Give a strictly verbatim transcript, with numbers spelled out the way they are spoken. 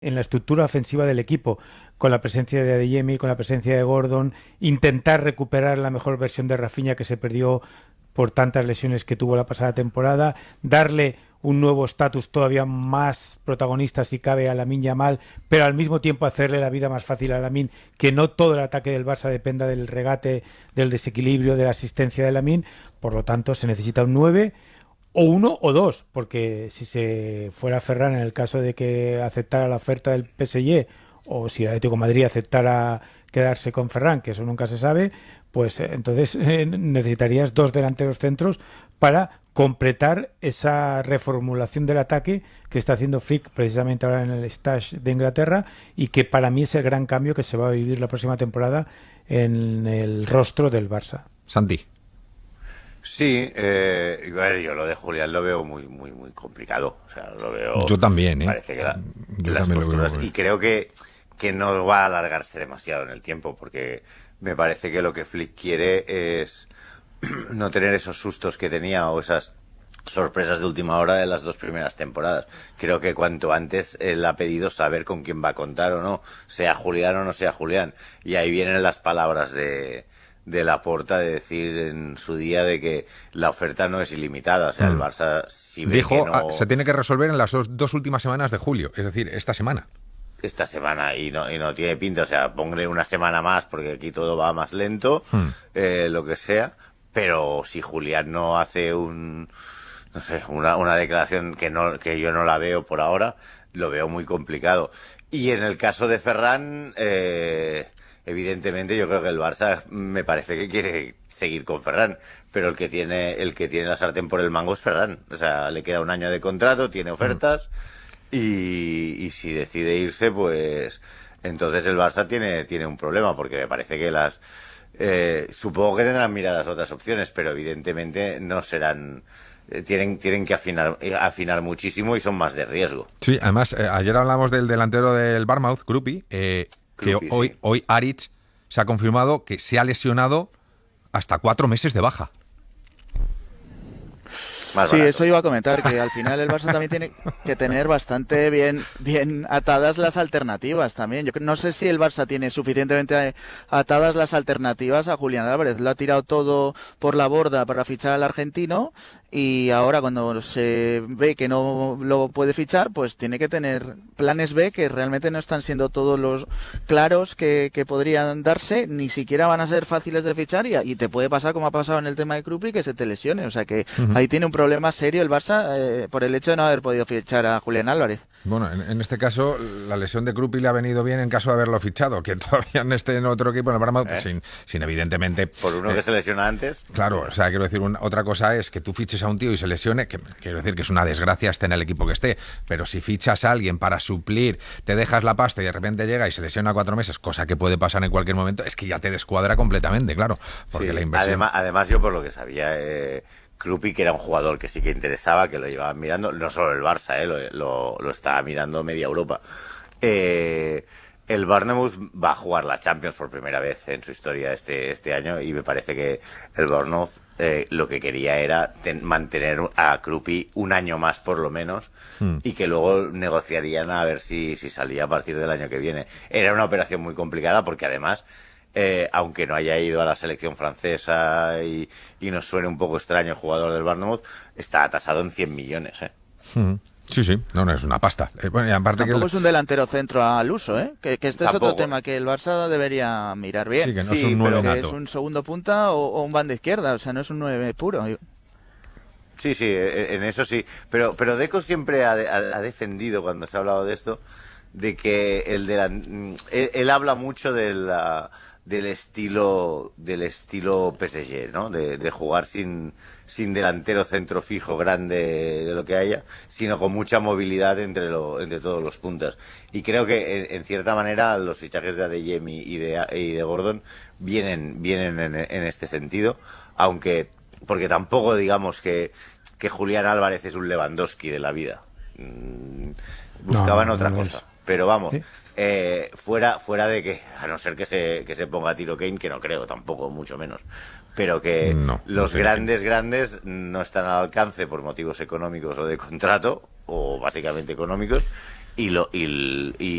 en la estructura ofensiva del equipo, con la presencia de Adeyemi, con la presencia de Gordon, intentar recuperar la mejor versión de Rafinha que se perdió por tantas lesiones que tuvo la pasada temporada, darle un nuevo estatus todavía más protagonista si cabe a Lamine Yamal, pero al mismo tiempo hacerle la vida más fácil a Lamine, que no todo el ataque del Barça dependa del regate, del desequilibrio, de la asistencia de Lamine. Por lo tanto se necesita un nueve o uno o dos, porque si se fuera Ferran, en el caso de que aceptara la oferta del P S G, o si el Atlético de Madrid aceptara quedarse con Ferran, que eso nunca se sabe, pues eh, entonces eh, necesitarías dos delanteros centros para completar esa reformulación del ataque que está haciendo Flick precisamente ahora en el Stage de Inglaterra, y que para mí es el gran cambio que se va a vivir la próxima temporada en el rostro del Barça. Santi. Sí, eh, bueno, yo lo de Julián lo veo muy muy muy complicado. O sea, lo veo. Yo también, ¿eh? Parece que la, yo las también posturas. lo veo, y creo que, que no va a alargarse demasiado en el tiempo, porque me parece que lo que Flick quiere es no tener esos sustos que tenía o esas sorpresas de última hora de las dos primeras temporadas. Creo que cuanto antes él ha pedido saber con quién va a contar o no, sea Julián o no sea Julián. Y ahí vienen las palabras de de Laporta de decir en su día de que la oferta no es ilimitada. O sea, el Barça, si ve Dijo, que no... se tiene que resolver en las dos, dos últimas semanas de julio, es decir, esta semana. Esta semana, y no y no tiene pinta. O sea, ponle una semana más, porque aquí todo va más lento, hmm. eh, lo que sea. Pero si Julián no hace un... no sé, una, una declaración que no que yo no la veo por ahora, lo veo muy complicado. Y en el caso de Ferran... Eh, evidentemente yo creo que el Barça me parece que quiere seguir con Ferran, pero el que tiene el que tiene la sartén por el mango es Ferran. O sea, le queda un año de contrato, tiene ofertas y, y si decide irse, pues entonces el Barça tiene tiene un problema, porque me parece que las eh, supongo que tendrán miradas otras opciones, pero evidentemente no serán eh, tienen tienen que afinar eh, afinar muchísimo y son más de riesgo. Sí, además eh, ayer hablamos del delantero del Bournemouth, Kruppi, eh que Kruppi, hoy, sí. hoy Aritz se ha confirmado que se ha lesionado hasta cuatro meses de baja. Más sí, barato. Eso iba a comentar, que al final el Barça también tiene que tener bastante bien, bien atadas las alternativas también. Yo no sé si el Barça tiene suficientemente atadas las alternativas a Julián Álvarez. Lo ha tirado todo por la borda para fichar al argentino, y ahora cuando se ve que no lo puede fichar, pues tiene que tener planes B que realmente no están siendo todos los claros que, que podrían darse, ni siquiera van a ser fáciles de fichar, y, y te puede pasar como ha pasado en el tema de Kruppi, que se te lesione. O sea que uh-huh. ahí tiene un problema serio el Barça eh, por el hecho de no haber podido fichar a Julián Álvarez. Bueno, en, en este caso la lesión de Kruppi le ha venido bien en caso de haberlo fichado, que todavía no esté en otro equipo en el Barça, pues, ¿Eh? sin, sin evidentemente... Por uno eh, que se lesiona antes. Claro, o sea, quiero decir, una, otra cosa es que tú fiches a un tío y se lesione, que quiero decir que es una desgracia esté en el equipo que esté, pero si fichas a alguien para suplir, te dejas la pasta y de repente llega y se lesiona cuatro meses, cosa que puede pasar en cualquier momento, es que ya te descuadra completamente, claro, porque sí, la inversión... Además, además yo por lo que sabía... Eh... Kruppi, que era un jugador que sí que interesaba, que lo llevaban mirando, no solo el Barça, eh, lo, lo, lo estaba mirando media Europa. Eh, el Bournemouth va a jugar la Champions por primera vez en su historia este, este año, y me parece que el Bournemouth eh, lo que quería era ten, mantener a Kruppi un año más por lo menos, hmm. y que luego negociarían a ver si, si salía a partir del año que viene. Era una operación muy complicada porque además... Eh, aunque no haya ido a la selección francesa y, y nos suene un poco extraño el jugador del Bournemouth, está tasado en cien millones, ¿eh? Mm. Sí, sí, no, no, es una pasta. Eh, bueno, y aparte Tampoco que el... es un delantero centro al uso, ¿eh? Que, que este Tampoco. es otro tema que el Barça debería mirar bien. Sí, que no sí, es un nueve pero nato. Que es un segundo punta o, o un banda izquierda, o sea, no es un nueve puro. Sí, sí, en eso sí. Pero, pero Deco siempre ha, ha, ha defendido, cuando se ha hablado de esto, de que el de la, él, él habla mucho de la... del estilo del estilo P S G, ¿no? De, de jugar sin sin delantero centro fijo grande de lo que haya, sino con mucha movilidad entre lo, entre todos los puntas. Y creo que en, en cierta manera los fichajes de Adeyemi y de y de Gordon vienen vienen en, en este sentido, aunque porque tampoco digamos que que Julián Álvarez es un Lewandowski de la vida. Buscaban no, no, otra no cosa, es. Pero vamos. ¿Sí? Eh, fuera fuera de que, a no ser que se que se ponga a tiro Kane, que no creo tampoco, mucho menos, pero que no, los no grandes que... grandes no están al alcance por motivos económicos o de contrato, o básicamente económicos, y lo y, y